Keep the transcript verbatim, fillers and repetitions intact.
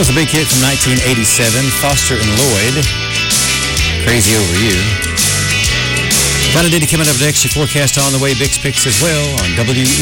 was a big hit from nineteen eighty-seven, Foster and Lloyd, Crazy Over You. Validity coming up next, your forecast on the way, Bix Picks as well on W